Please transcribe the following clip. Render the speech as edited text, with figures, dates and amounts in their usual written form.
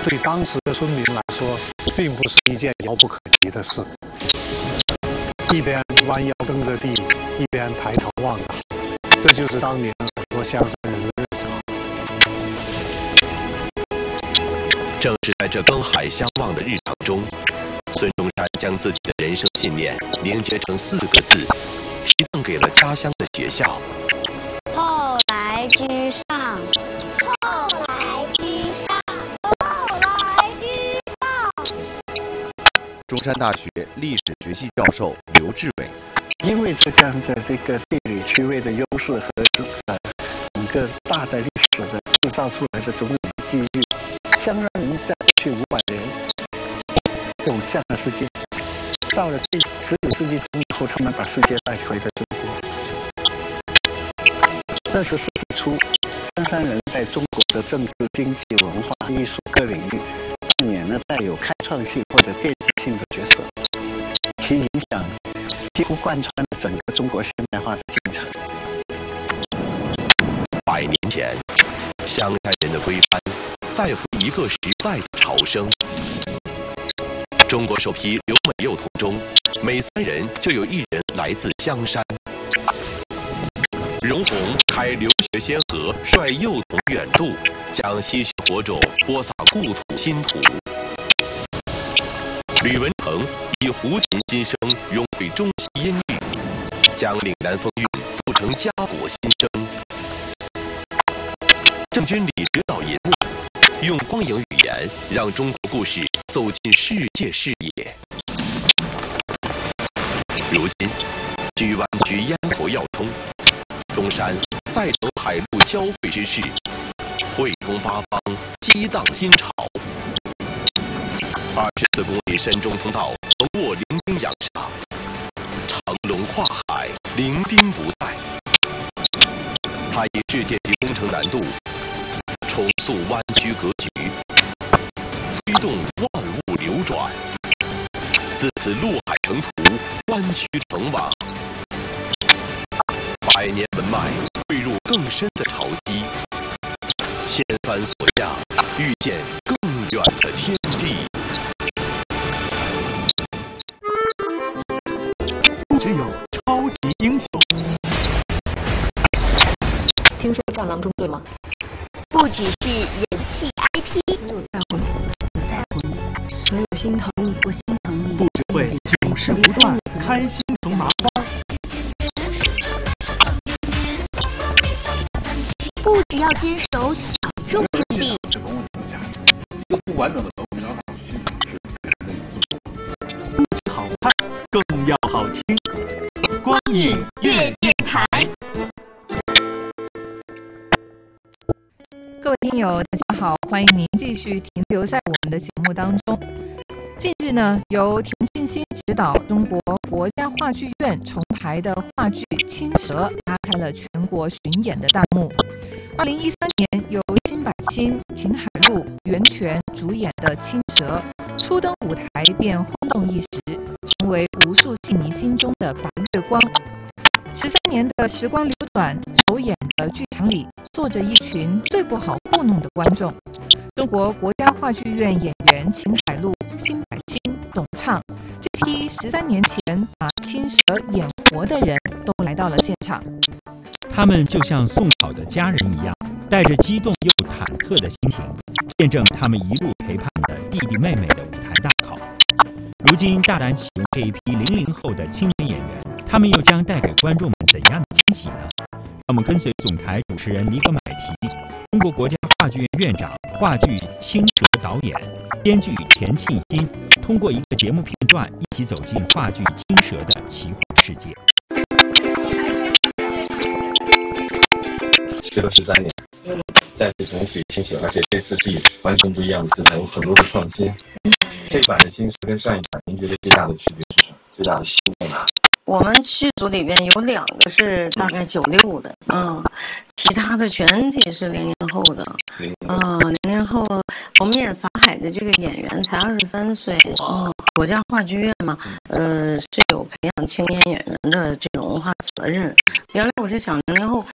对当时的村民来说，并不是一件遥不可及的事。一边弯腰耕着地，一边抬头望岛，这就是当年很多香山人的日常。 正是在这耕海相望的日常中，孙中山将自己的人生信念凝结成4个字，题赠给了家乡的学校。 后来居上，后来居上，后来居上。 中山大学历史学系教授刘志伟， 因为这样的这个地理区位的优势和整个大的历史的制造出来的种种机遇，香山人在过去500年走向了世界，到了第19世纪中以后，他们把世界带回了中国。20世纪初，香山人在中国的政治、经济、文化、艺术各领域扮演了带有开创性或者奠基性的角色，其影响几乎贯穿了整个中国现代化的进程。 100年前，香山人的规范在乎一个时代的潮生。中国首批留美幼童中，每3人就有1人来自香山。荣闳开留学先河，率幼童远渡，将吸血火种播撒故土新土。吕文成以胡琴新声融汇中西音律，将岭南风韵奏成家国新声。郑君里指导银幕，用光影语言让中国故事走进世界视野。如今，距湾区咽喉要冲，中山再成海陆交汇之势，汇通八方，激荡新潮。24公里深中通道横卧伶仃洋沙，长龙跨海，伶仃不在。它以世界级工程难度重塑湾区格局，推动万物流转。自此陆海成图，湾区成网。100年文脉汇入更深的潮汐，千帆所向，遇见更远的天地。 不只有超级英雄。 听说战狼中队吗？ 不只是人气 IP， 我在乎你，我在乎你，所以我心疼你，我心疼你。 不只会糗事不断，开心从麻花。 不只要坚守小众阵地， 不只好看，更要好听。光影夜电台。 各位听友，大家好，欢迎您继续停留在我们的节目当中。近日呢，由田沁鑫执导中国国家话剧院重排的话剧《青蛇》拉开了全国巡演的大幕。2013年，由辛柏青、秦海璐、袁泉主演的《青蛇》初登舞台便轰动一时，成为无数戏迷心中的白月光。13年的时光流转，首演的剧场里坐着一群最不好糊弄的观众。中国国家话剧院演员秦海璐、辛柏青、董畅这批13年前把青蛇演活的人都来到了现场。 他们就像送草的家人一样，带着激动又忐忑的心情，见证他们一路陪伴的弟弟妹妹的舞台大考。如今大胆启用这一批00后的青年演员，他们又将带给观众们怎样的惊喜呢？让我们跟随总台主持人尼格买提，中国国家话剧院院长、话剧《青蛇》导演、编剧田沁鑫，通过一个节目片段，一起走进话剧《青蛇》的奇幻世界。 学了13年，再次重启青蛇，而且这次是以完全不一样的姿态，有很多的创新。这版的青蛇跟上一版，您觉得最大的区别是什么？最大的新在哪？ 我们剧组里边有2个是大概96的，其他的全体是00后的，00后，我们演法海的这个演员才23岁，国家话剧院嘛，是有培养青年演员的这种文化责任。原来我是想00后